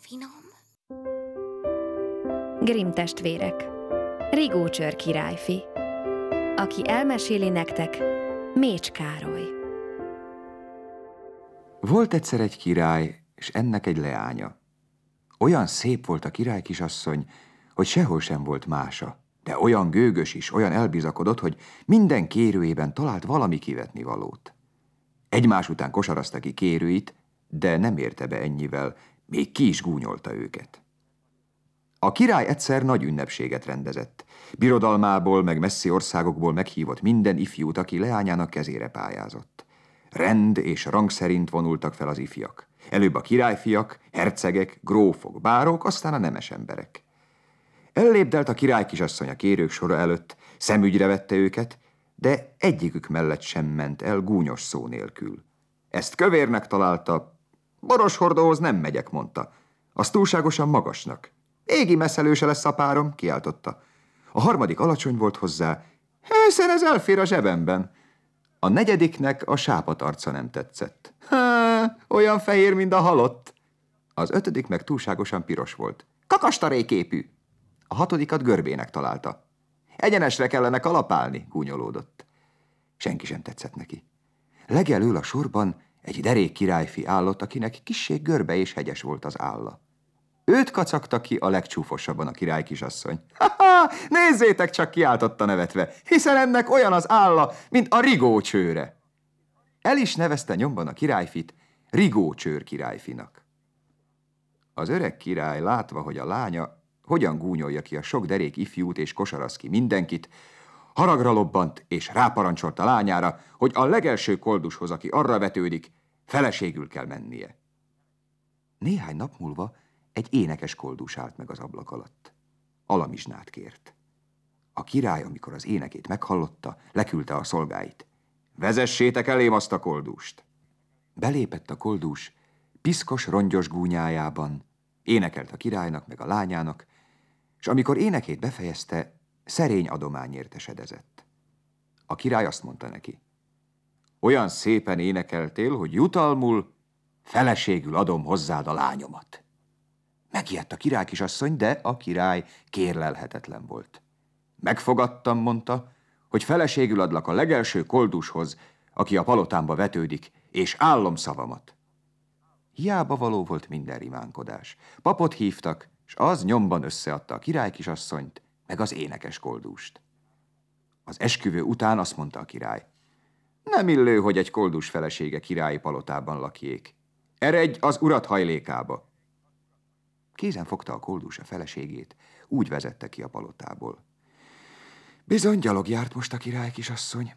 finom. Grimm testvérek. Rigócsőr királyfi. Aki elmeséli nektek, Mécs Károly. Volt egyszer egy király, és ennek egy leánya. Olyan szép volt a király kisasszony, hogy sehol sem volt mása, de olyan gőgös is, olyan elbizakodott, hogy minden kérőjében talált valami kivetnivalót. Egymás után kosarazta ki kérőit, de nem érte be ennyivel, még ki is gúnyolta őket. A király egyszer nagy ünnepséget rendezett. Birodalmából, meg messzi országokból meghívott minden ifjút, aki leányának kezére pályázott. Rend és rang szerint vonultak fel az ifjak. Előbb a királyfiak, hercegek, grófok, bárók, aztán a nemes emberek. Ellépdelt a király kisasszony a kérők sora előtt, szemügyre vette őket, de egyikük mellett sem ment el gúnyos szó nélkül. Ezt kövérnek találta, boroshordóhoz nem megyek, mondta. Az túlságosan magasnak. Égi messzelőse lesz a párom, kiáltotta. A harmadik alacsony volt hozzá, hiszen ez elfér a zsebemben. A negyediknek a sápadt arca nem tetszett. Olyan fehér, mint a halott. Az ötödik meg túlságosan piros volt. Kakastaréképű. A hatodikat görbének találta. Egyenesre kellene kalapálni, gúnyolódott. Senki sem tetszett neki. Legelől a sorban egy derék királyfi állott, akinek kissé görbe és hegyes volt az álla. Őt kacagta ki a legcsúfosabban a király kisasszony. Ha-ha, nézzétek csak, kiáltotta nevetve, hiszen ennek olyan az álla, mint a rigócsőre. El is nevezte nyomban a királyfit Rigócsőr királyfinak. Az öreg király látva, hogy a lánya hogyan gúnyolja ki a sok derék ifjút és kosaraz ki mindenkit, haragra lobbant és ráparancsolt a lányára, hogy a legelső koldushoz, aki arra vetődik, feleségül kell mennie. Néhány nap múlva egy énekes koldus állt meg az ablak alatt. Alamizsnát kért. A király, amikor az énekét meghallotta, leküldte a szolgáit. Vezessétek elém azt a koldust. Belépett a koldus, piszkos, rongyos gúnyájában, énekelt a királynak meg a lányának, és amikor énekét befejezte, szerény adományért esedezett. A király azt mondta neki, olyan szépen énekeltél, hogy jutalmul feleségül adom hozzád a lányomat. Megijedt a király kisasszony, de a király kérlelhetetlen volt. Megfogadtam, mondta, hogy feleségül adlak a legelső koldushoz, aki a palotámba vetődik, és állom szavamat. Hiába való volt minden rimánkodás. Papot hívtak, és az nyomban összeadta a király kisasszonyt, meg az énekes koldust. Az esküvő után azt mondta a király, nem illő, hogy egy koldus felesége királyi palotában lakjék. Eredj az urat hajlékába. Kézen fogta a koldus a feleségét, úgy vezette ki a palotából. Bizony gyalog járt most a király kisasszony.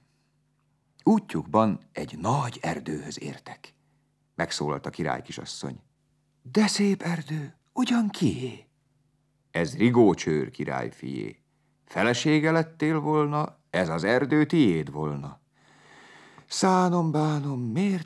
Útjukban egy nagy erdőhöz értek. Megszólalt a király kisasszony. De szép erdő, ugyan kié? Ez Rigócsőr királyfié. Felesége lettél volna, ez az erdő tiéd volna. Szánom, bánom, miért